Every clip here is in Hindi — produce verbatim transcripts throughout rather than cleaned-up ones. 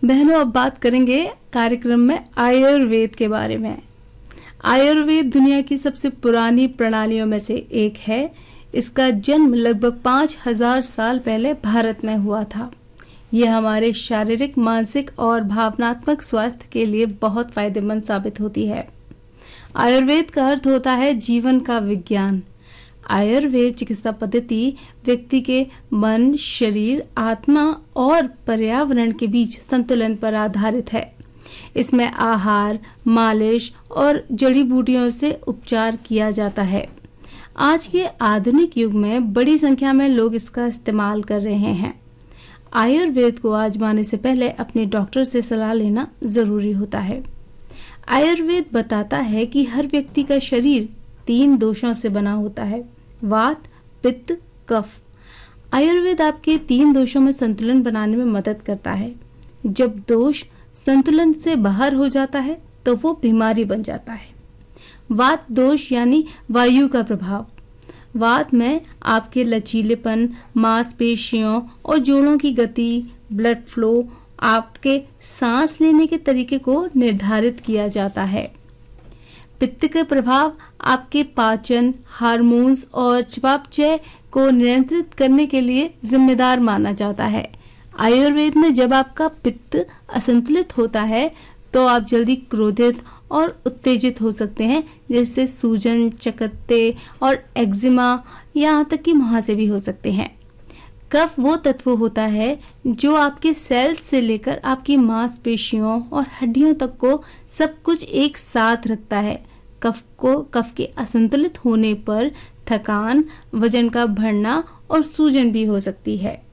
बहनों, अब बात करेंगे कार्यक्रम में आयुर्वेद के बारे में। आयुर्वेद दुनिया की सबसे पुरानी प्रणालियों में से एक है। इसका जन्म लगभग पाँच हजार साल पहले भारत में हुआ था। यह हमारे शारीरिक, मानसिक और भावनात्मक स्वास्थ्य के लिए बहुत फायदेमंद साबित होती है। आयुर्वेद का अर्थ होता है जीवन का विज्ञान। आयुर्वेद चिकित्सा पद्धति व्यक्ति के मन, शरीर, आत्मा और पर्यावरण के बीच संतुलन पर आधारित है। इसमें आहार, मालिश और जड़ी बूटियों से उपचार किया जाता है। आज के आधुनिक युग में बड़ी संख्या में लोग इसका इस्तेमाल कर रहे हैं। आयुर्वेद को आजमाने से पहले अपने डॉक्टर से सलाह लेना जरूरी होता है। आयुर्वेद बताता है कि हर व्यक्ति का शरीर तीन दोषों से बना होता है: वात, पित्त, कफ। आयुर्वेद आपके तीन दोषों में संतुलन बनाने में मदद करता है। जब दोष संतुलन से बाहर हो जाता है तो वो बीमारी बन जाता है। वात दोष यानी वायु का प्रभाव। वात में आपके लचीलेपन, मांसपेशियों और जोड़ों की गति, ब्लड फ्लो, आपके सांस लेने के तरीके को निर्धारित किया जाता है। पित्त का प्रभाव आपके पाचन, हार्मोन्स और चयापचय को नियंत्रित करने के लिए जिम्मेदार माना जाता है। आयुर्वेद में जब आपका पित्त असंतुलित होता है तो आप जल्दी क्रोधित और उत्तेजित हो सकते हैं, जिससे सूजन, चकत्ते और एक्जिमा, यहाँ तक कि मुहासे भी हो सकते हैं। कफ वो तत्व होता है जो आपके सेल्स से लेकर आपकी मांसपेशियों और हड्डियों तक को सब कुछ एक साथ रखता है। कफ को कफ के असंतुलित होने पर थकान, वजन का बढ़ना और सूजन भी हो सकती है।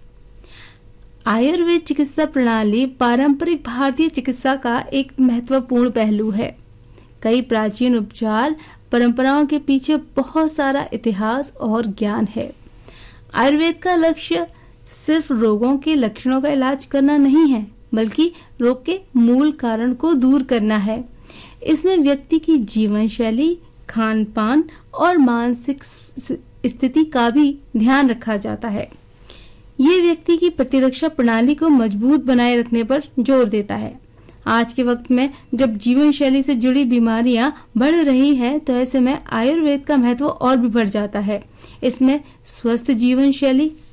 आयुर्वेद चिकित्सा प्रणाली पारंपरिक भारतीय चिकित्सा का एक महत्वपूर्ण पहलू है। कई प्राचीन उपचार परंपराओं के पीछे बहुत सारा इतिहास और ज्ञान है। आयुर्वेद का लक्ष्य सिर्फ रोगों के लक्षणों का इलाज करना नहीं है, बल्कि रोग के मूल कारण को दूर करना है। इसमें व्यक्ति की जीवन शैली, खान पान और मानसिक स्थिति का भी ध्यान रखा जाता है। ये व्यक्ति की प्रतिरक्षा प्रणाली को मजबूत बनाए रखने पर जोर देता है। आज के वक्त में जब जीवन शैली से जुड़ी बीमारियां बढ़ रही हैं, तो ऐसे में आयुर्वेद का महत्व और भी बढ़ जाता है। इसमें स्वस्थ जीवन शैली,